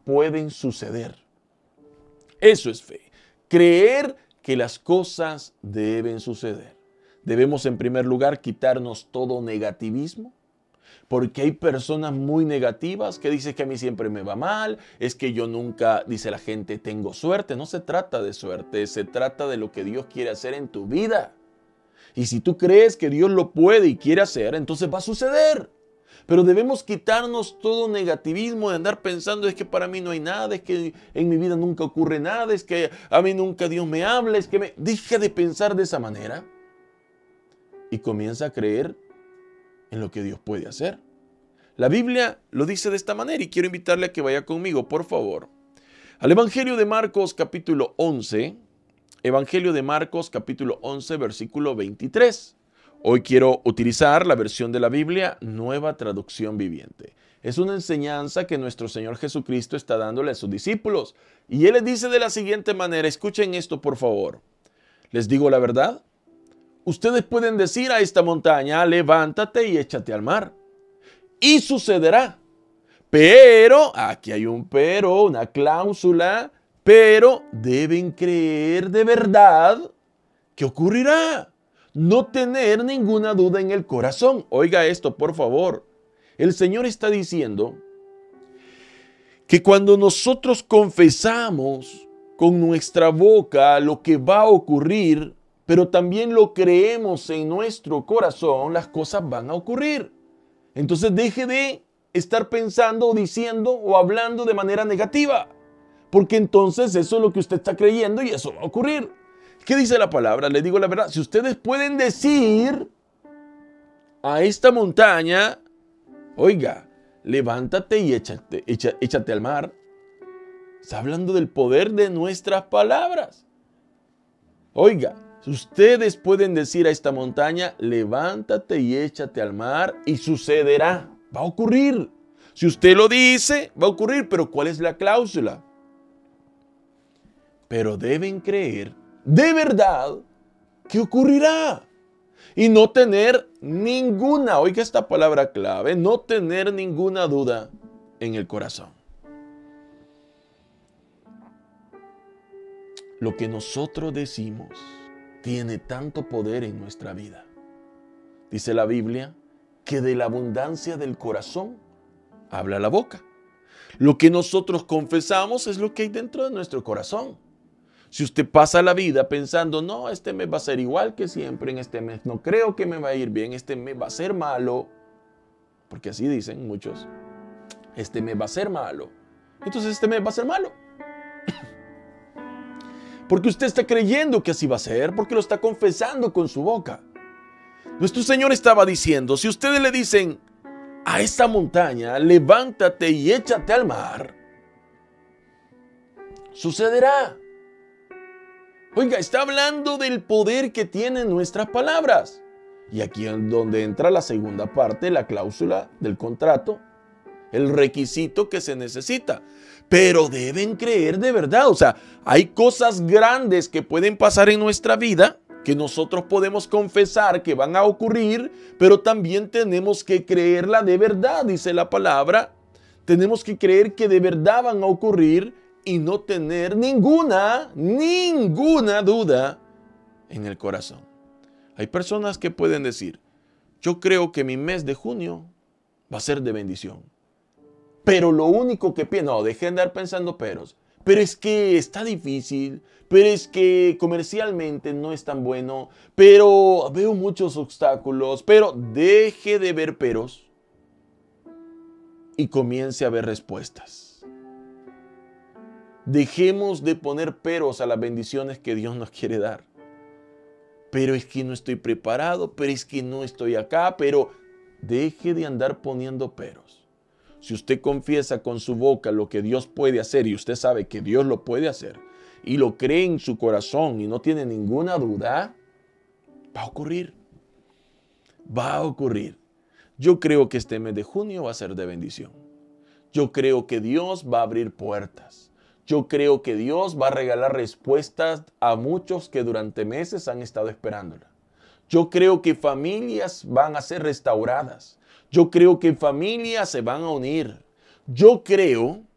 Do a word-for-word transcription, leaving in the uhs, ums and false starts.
pueden suceder. Eso es fe. Creer que las cosas deben suceder. Debemos en primer lugar quitarnos todo negativismo. Porque hay personas muy negativas que dicen que a mí siempre me va mal, es que yo nunca, dice la gente, tengo suerte. No se trata de suerte, se trata de lo que Dios quiere hacer en tu vida. Y si tú crees que Dios lo puede y quiere hacer, entonces va a suceder. Pero debemos quitarnos todo negativismo de andar pensando es que para mí no hay nada, es que en mi vida nunca ocurre nada, es que a mí nunca Dios me habla, es que me... Deja de pensar de esa manera y comienza a creer en lo que Dios puede hacer. La Biblia lo dice de esta manera y quiero invitarle a que vaya conmigo, por favor, al Evangelio de Marcos capítulo once, Evangelio de Marcos capítulo once, versículo veintitrés. Hoy quiero utilizar la versión de la Biblia Nueva Traducción Viviente. Es una enseñanza que nuestro Señor Jesucristo está dándole a sus discípulos. Y Él les dice de la siguiente manera, escuchen esto por favor. Les digo la verdad. Ustedes pueden decir a esta montaña, levántate y échate al mar. Y sucederá. Pero, aquí hay un pero, una cláusula, pero deben creer de verdad que ocurrirá. No tener ninguna duda en el corazón. Oiga esto, por favor. El Señor está diciendo que cuando nosotros confesamos con nuestra boca lo que va a ocurrir, pero también lo creemos en nuestro corazón, las cosas van a ocurrir. Entonces deje de estar pensando o diciendo o hablando de manera negativa, porque entonces eso es lo que usted está creyendo y eso va a ocurrir. ¿Qué dice la palabra? Le digo la verdad. Si ustedes pueden decir a esta montaña, oiga, levántate y échate, échate, échate al mar. Está hablando del poder de nuestras palabras. Oiga, si ustedes pueden decir a esta montaña, levántate y échate al mar y sucederá. Va a ocurrir. Si usted lo dice, va a ocurrir. Pero ¿cuál es la cláusula? Pero deben creer de verdad que ocurrirá. Y no tener ninguna, oiga esta palabra clave, no tener ninguna duda en el corazón. Lo que nosotros decimos tiene tanto poder en nuestra vida. Dice la Biblia que de la abundancia del corazón habla la boca. Lo que nosotros confesamos es lo que hay dentro de nuestro corazón. Si usted pasa la vida pensando, no, este mes va a ser igual que siempre, en este mes no creo que me va a ir bien, este mes va a ser malo, porque así dicen muchos, este mes va a ser malo, entonces este mes va a ser malo. Porque usted está creyendo que así va a ser, porque lo está confesando con su boca. Nuestro Señor estaba diciendo, si ustedes le dicen a esta montaña, levántate y échate al mar, sucederá. Oiga, está hablando del poder que tienen nuestras palabras. Y aquí es donde entra la segunda parte, la cláusula del contrato, el requisito que se necesita. Pero deben creer de verdad. O sea, hay cosas grandes que pueden pasar en nuestra vida que nosotros podemos confesar que van a ocurrir, pero también tenemos que creerla de verdad, dice la palabra. Tenemos que creer que de verdad van a ocurrir y no tener ninguna, ninguna duda en el corazón. Hay personas que pueden decir, yo creo que mi mes de junio va a ser de bendición. Pero lo único que pienso, no, dejen de andar pensando peros. Pero es que está difícil, pero es que comercialmente no es tan bueno, pero veo muchos obstáculos, pero deje de ver peros y comience a ver respuestas. Dejemos de poner peros a las bendiciones que Dios nos quiere dar. Pero es que no estoy preparado, pero es que no estoy acá, pero deje de andar poniendo peros. Si usted confiesa con su boca lo que Dios puede hacer y usted sabe que Dios lo puede hacer y lo cree en su corazón y no tiene ninguna duda, va a ocurrir. Va a ocurrir. Yo creo que este mes de junio va a ser de bendición. Yo creo que Dios va a abrir puertas. Yo creo que Dios va a regalar respuestas a muchos que durante meses han estado esperándola. Yo creo que familias van a ser restauradas. Yo creo que familias se van a unir. Yo creo